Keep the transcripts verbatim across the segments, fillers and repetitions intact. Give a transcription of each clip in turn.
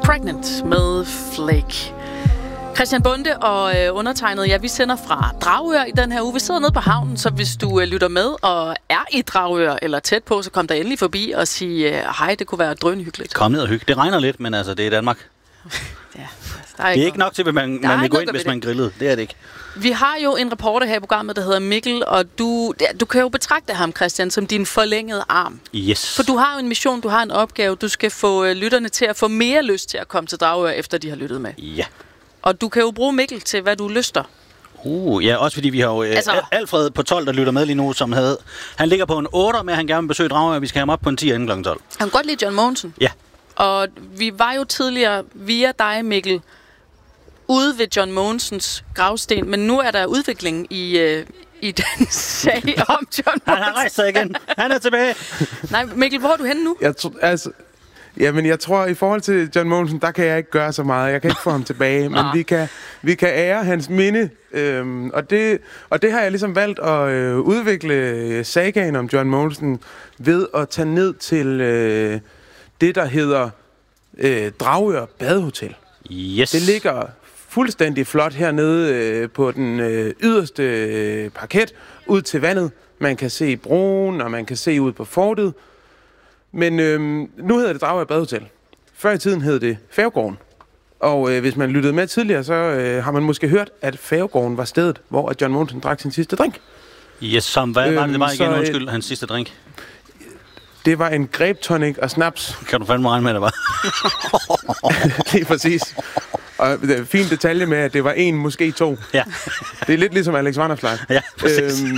Pregnant med Flake. Christian Bonde og øh, undertegnet, ja, vi sender fra Dragør i den her uge. Vi sidder nede på havnen, så hvis du øh, lytter med og er i Dragør eller tæt på, så kom der endelig forbi og sige øh, hej, det kunne være drønhyggeligt. Kom ned og hygge. Det regner lidt, men altså, det er Danmark. Ja, der er ikke det er ikke nok til, at man, man vil gå ind, hvis man grillede. Det er det ikke. Vi har jo en reporter her i programmet, der hedder Mikkel, og du, du kan jo betragte ham, Christian, som din forlængede arm. Yes. For du har jo en mission, du har en opgave, du skal få lytterne til at få mere lyst til at komme til Dragør, efter de har lyttet med. Ja. Og du kan jo bruge Mikkel til, hvad du lyster. Uh, ja, også fordi vi har jo altså, Alfred på tolv, der lytter med lige nu, som havde... Han ligger på en otter, men han gerne vil besøge Dragør, og vi skal have ham op på en ti inden klokken tolv. Han kan godt lide John Mogensen. Ja. Og vi var jo tidligere via dig, Mikkel, ude ved John Mogensens gravsten, men nu er der udvikling i, øh, i den sag om John Mogensen. Han har rejst sig igen. Han er tilbage. Nej, Mikkel, hvor er du henne nu? Jeg tr- altså, jamen, jeg tror, i forhold til John Mogensen, der kan jeg ikke gøre så meget. Jeg kan ikke få ham tilbage, men vi kan, vi kan ære hans minde. Øhm, og, det, og det har jeg ligesom valgt at øh, udvikle sagaen om John Mogensen ved at tage ned til øh, det, der hedder øh, Dragør Badehotel. Yes. Det ligger fuldstændig flot hernede øh, på den øh, yderste øh, parket ud til vandet. Man kan se broen, og man kan se ud på fortet. Men øh, nu hedder det Dragør Badehotel. Før i tiden hed det Færgegården. Og øh, hvis man lyttede med tidligere, så øh, har man måske hørt, at Færgegården var stedet, hvor John Mogensen drak sin sidste drink. Yes, som hvad øhm, var det, det var igen, så, undskyld, hans sidste drink? Det var en grapetonic og snaps. Kan du fandme regne med, det var? Lige præcis. Og det er en fin detalje med, at det var en, måske to. Ja. Det er lidt ligesom Alex Vanderflag. Ja, præcis. Øhm,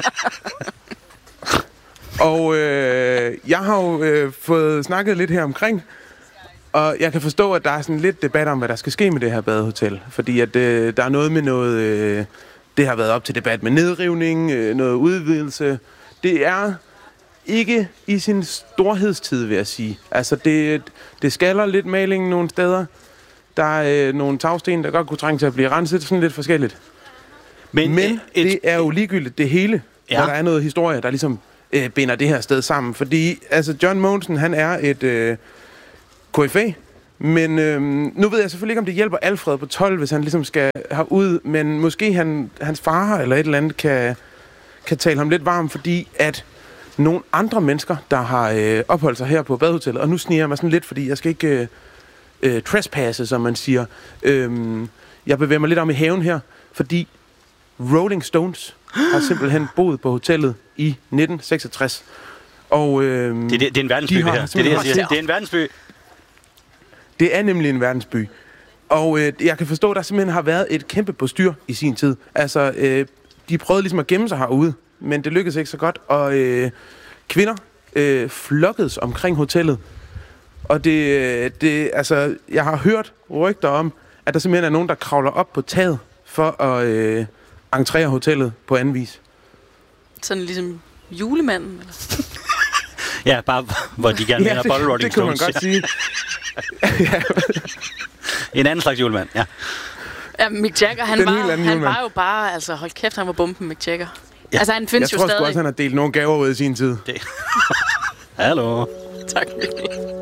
og øh, jeg har jo øh, fået snakket lidt her omkring, og jeg kan forstå, at der er sådan lidt debat om, hvad der skal ske med det her badehotel. Fordi at øh, der er noget med noget... Øh, det har været op til debat med nedrivning, øh, noget udvidelse. Det er ikke i sin storhedstid, vil jeg sige. Altså, det, det skaller lidt malingen nogle steder. Der er øh, nogle tagsten, der godt kunne trænge til at blive renset, sådan lidt forskelligt. Men, Men et, det er jo ligegyldigt det hele, ja. Hvor der er noget historie, der ligesom øh, binder det her sted sammen. Fordi altså, John Mogensen, han er et øh, K F A, men øh, nu ved jeg selvfølgelig ikke, om det hjælper Alfred på tolv, hvis han ligesom skal herud, men måske han, hans far eller et eller andet kan, kan tale ham lidt varm, fordi at nogle andre mennesker, der har øh, opholdt sig her på badehotellet, og nu sniger jeg mig sådan lidt, fordi jeg skal ikke øh, øh, trespasse, som man siger. Øh, jeg bevæger mig lidt om i haven her, fordi Rolling Stones har simpelthen boet på hotellet i nitten seksogtres. Og, øh, det, det, det er en verdensby, de det her. Det er det, jeg siger. Det er en verdensby. Det er nemlig en verdensby. Og øh, jeg kan forstå, at der simpelthen har været et kæmpe postyr i sin tid. Altså, øh, de prøvede ligesom at gemme sig herude, men det lykkedes ikke så godt. Og øh, kvinder øh, flokkedes omkring hotellet. Og det, det, altså, jeg har hørt rygter om, at der simpelthen er nogen, der kravler op på taget for at øh, entrere hotellet på anden vis. Sådan ligesom julemanden, eller? Ja, bare hvor de gerne vil have bolle Rolling Stones. Det kunne man godt sige. En anden slags julemand, ja. Ja, Mick Jagger, han, var, han var jo bare, altså hold kæft, han var bomben, Mick Jagger. Ja. Altså, han findes jeg jo stadig. Jeg tror sgu også, han har delt nogle gaver ud i sin tid. Det. Hallo. Tak, Mikkel.